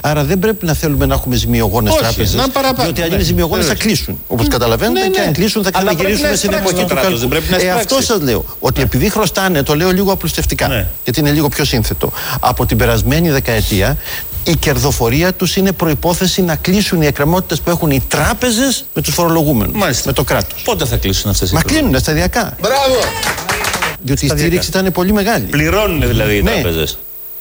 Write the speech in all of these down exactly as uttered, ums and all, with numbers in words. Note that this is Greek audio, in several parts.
Άρα δεν πρέπει να θέλουμε να έχουμε ζημιογόνες τράπεζες. Διότι αν είναι ζημιογόνες θα κλείσουν. Όπως καταλαβαίνετε, ναι, ναι. Και αν κλείσουν θα ξαναγυρίσουμε στην εποχή του χαλκού. Ε, αυτό σας λέω. Ότι επειδή χρωστάνε, το λέω λίγο απλουστευτικά. Ναι. Γιατί είναι λίγο πιο σύνθετο. Από την περασμένη δεκαετία η κερδοφορία τους είναι προϋπόθεση να κλείσουν οι εκκρεμότητες που έχουν οι τράπεζες με τους φορολογούμενους. Μάλιστα. Με το κράτος. Πότε θα κλείσουν αυτές οι Μα κλείνουν σταδιακά. Μπράβο! Διότι η στήριξη ήταν πολύ μεγάλη. Πληρώνουν δηλαδή οι ναι. τράπεζες.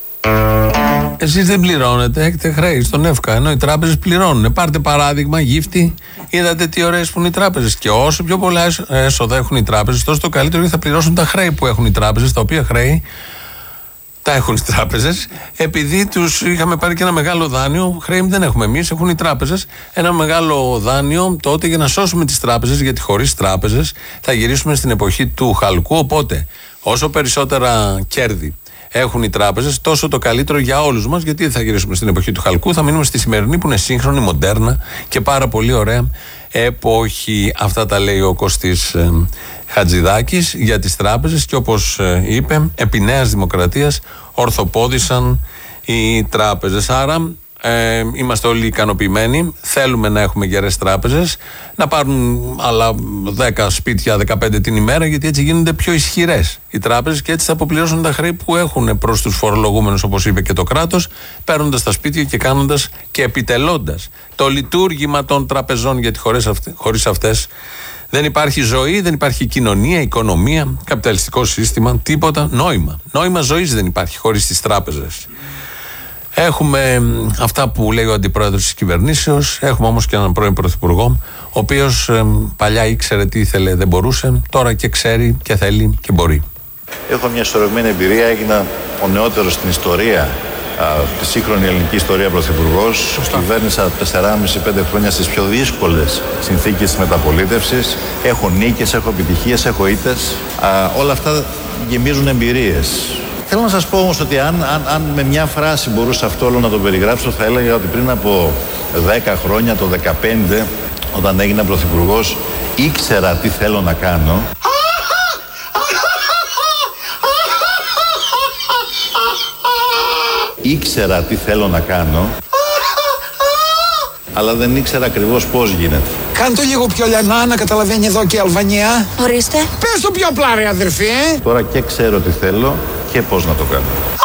Εσείς δεν πληρώνετε, έχετε χρέη στον ΕΦΚΑ, ενώ οι τράπεζες πληρώνουν. Πάρτε παράδειγμα, Γύφτη, είδατε τι ωραίες που είναι οι τράπεζες. Και όσο πιο πολλά έσοδα έχουν οι τράπεζες, τόσο το καλύτερο γιατί θα πληρώσουν τα χρέη που έχουν οι τράπεζες, τα οποία χρέη τα έχουν οι τράπεζες, επειδή τους είχαμε πάρει και ένα μεγάλο δάνειο. Χρέη δεν έχουμε εμείς, έχουν οι τράπεζες. Ένα μεγάλο δάνειο τότε για να σώσουμε τις τράπεζες, γιατί χωρίς τράπεζες θα γυρίσουμε στην εποχή του χαλκού. Οπότε, όσο περισσότερα κέρδη έχουν οι τράπεζες, τόσο το καλύτερο για όλους μας, γιατί δεν θα γυρίσουμε στην εποχή του χαλκού, θα μείνουμε στη σημερινή που είναι σύγχρονη, μοντέρνα και πάρα πολύ ωραία εποχή. Αυτά τα λέει ο Κωστής ε, Χατζηδάκης για τις τράπεζες και όπως ε, είπε, επί Νέας Δημοκρατίας ορθοπόδησαν οι τράπεζες. Άρα ε, είμαστε όλοι ικανοποιημένοι, θέλουμε να έχουμε γερές τράπεζες, να πάρουν άλλα δέκα σπίτια, δεκαπέντε την ημέρα, γιατί έτσι γίνονται πιο ισχυρές οι τράπεζες και έτσι θα αποπληρώσουν τα χρέη που έχουν προς τους φορολογούμενους, όπως είπε και το κράτος, παίρνοντας τα σπίτια και κάνοντας και επιτελώντας το λειτουργήμα των τραπεζών, γιατί χωρίς αυτές, χωρίς αυτές δεν υπάρχει ζωή, δεν υπάρχει κοινωνία, οικονομία, καπιταλιστικό σύστημα, τίποτα, νόημα. Νόημα ζωής δεν υπάρχει χωρίς τις τράπεζες. Έχουμε αυτά που λέει ο αντιπρόεδρος της κυβερνήσεως, έχουμε όμως και έναν πρώην πρωθυπουργό, ο οποίος ε, παλιά ήξερε τι ήθελε, δεν μπορούσε, τώρα και ξέρει και θέλει και μπορεί. Έχω μια ισορροπημένη εμπειρία, έγινα ο νεότερος στην ιστορία, τη σύγχρονη ελληνική ιστορία πρωθυπουργός. Κυβέρνησα τεσσεράμισι πέντε χρόνια στις πιο δύσκολες συνθήκες της μεταπολίτευσης. Έχω νίκες, έχω επιτυχίες, έχω ήττες. Όλα αυτά γεμίζουν εμπειρίες. Θέλω να σας πω όμως ότι αν, αν, αν με μια φράση μπορούσα αυτό όλο να το περιγράψω, θα έλεγα ότι πριν από δέκα χρόνια, το δεκαπέντε, όταν έγινα πρωθυπουργός, ήξερα τι θέλω να κάνω. Ήξερα τι θέλω να κάνω, αλλά δεν ήξερα ακριβώς πώς γίνεται. Κάν' το λίγο πιο λιανά, να καταλαβαίνει εδώ και η Αλβανία. Ορίστε. Πες το πιο απλά ρε αδερφή, ε! Τώρα και ξέρω τι θέλω και πώς να το κάνω.